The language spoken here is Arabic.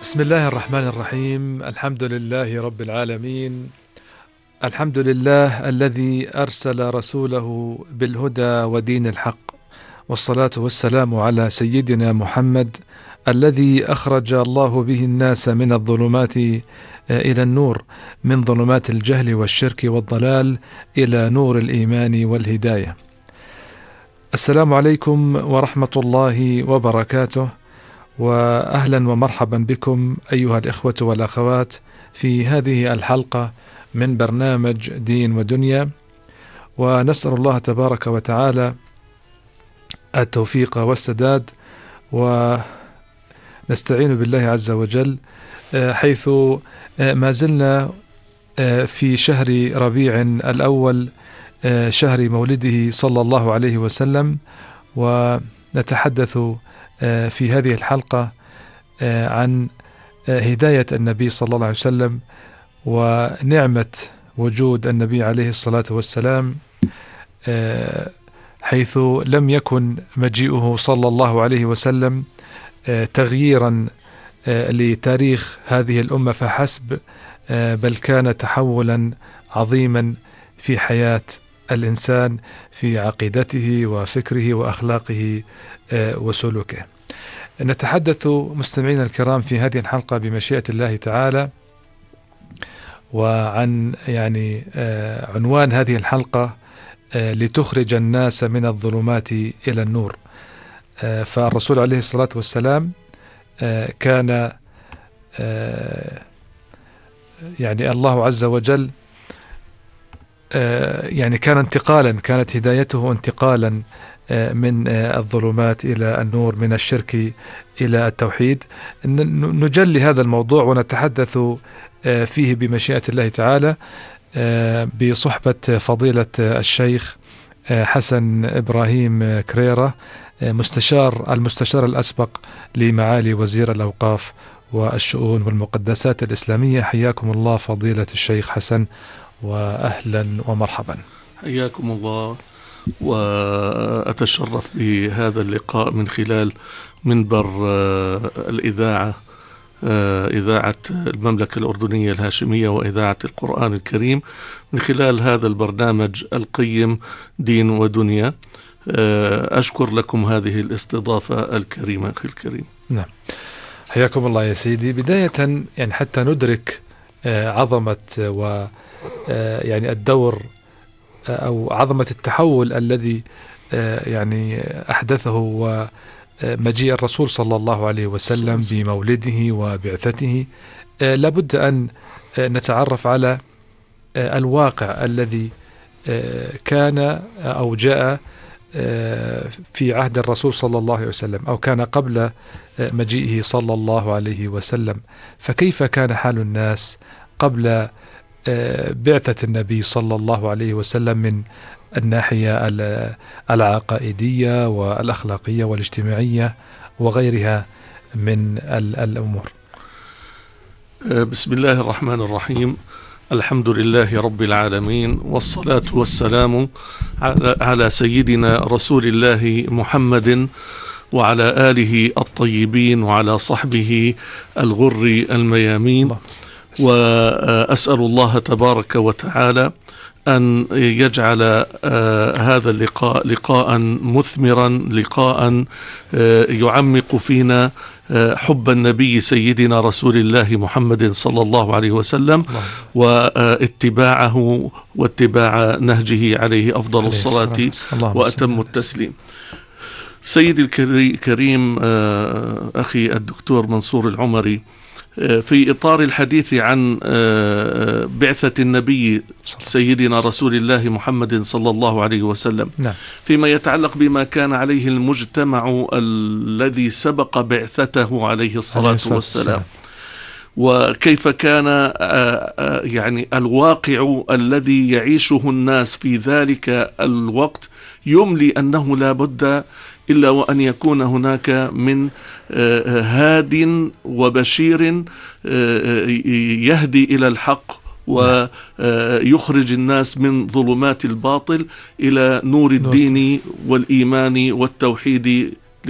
بسم الله الرحمن الرحيم. الحمد لله رب العالمين. الحمد لله الذي أرسل رسوله بالهدى ودين الحق، والصلاة والسلام على سيدنا محمد الذي أخرج الله به الناس من الظلمات إلى النور، من ظلمات الجهل والشرك والضلال إلى نور الإيمان والهداية. السلام عليكم ورحمة الله وبركاته، وأهلا ومرحبا بكم أيها الإخوة والأخوات في هذه الحلقة من برنامج دين ودنيا، ونسأل الله تبارك وتعالى التوفيق والسداد، ونستعين بالله عز وجل حيث ما زلنا في شهر ربيع الأول، شهر مولده صلى الله عليه وسلم، ونتحدث في هذه الحلقة عن هداية النبي صلى الله عليه وسلم ونعمة وجود النبي عليه الصلاة والسلام، حيث لم يكن مجيئه صلى الله عليه وسلم تغييرا لتاريخ هذه الأمة فحسب، بل كان تحولا عظيما في حياة الإنسان، في عقيدته وفكره وأخلاقه وسلوكه. نتحدث مستمعينا الكرام في هذه الحلقة بمشيئة الله تعالى وعن عنوان هذه الحلقة لتخرج الناس من الظلمات إلى النور. فالرسول عليه الصلاة والسلام كان الله عز وجل كانت هدايته انتقالا من الظلمات إلى النور، من الشرك إلى التوحيد. نجلي هذا الموضوع ونتحدث فيه بمشيئة الله تعالى بصحبة فضيلة الشيخ حسن إبراهيم كريرة، المستشار الأسبق لمعالي وزير الأوقاف والشؤون والمقدسات الإسلامية. حياكم الله فضيلة الشيخ حسن، وأهلا ومرحبا. حياكم الله، وأتشرف بهذا اللقاء من خلال منبر الإذاعة، إذاعة المملكة الأردنية الهاشمية وإذاعة القرآن الكريم، من خلال هذا البرنامج القيم دين ودنيا. أشكر لكم هذه الاستضافة الكريمة أخي الكريم. نعم، حياكم الله يا سيدي. بداية حتى ندرك عظمة الدور أو عظمة التحول الذي أحدثه ومجيء الرسول صلى الله عليه وسلم بمولده وبعثته، لابد أن نتعرف على الواقع الذي كان أو جاء في عهد الرسول صلى الله عليه وسلم، أو كان قبل مجيئه صلى الله عليه وسلم. فكيف كان حال الناس قبل بعثة النبي صلى الله عليه وسلم من الناحية العقائدية والأخلاقية والاجتماعية وغيرها من الأمور؟ بسم الله الرحمن الرحيم. الحمد لله رب العالمين، والصلاة والسلام على سيدنا رسول الله محمد وعلى آله الطيبين وعلى صحبه الغر الميامين. وأسأل الله تبارك وتعالى أن يجعل هذا اللقاء لقاء مثمرا، لقاء يعمق فينا حب النبي سيدنا رسول الله محمد صلى الله عليه وسلم، واتباعه واتباع نهجه عليه أفضل الصلاة وأتم التسليم. سيدي الكريم أخي الدكتور منصور العمري، في إطار الحديث عن بعثة النبي سيدنا رسول الله محمد صلى الله عليه وسلم، فيما يتعلق بما كان عليه المجتمع الذي سبق بعثته عليه الصلاة والسلام، وكيف كان الواقع الذي يعيشه الناس في ذلك الوقت يملي أنه لا بد إلا وأن يكون هناك من هاد وبشير يهدي إلى الحق ويخرج الناس من ظلمات الباطل إلى نور الدين والإيمان والتوحيد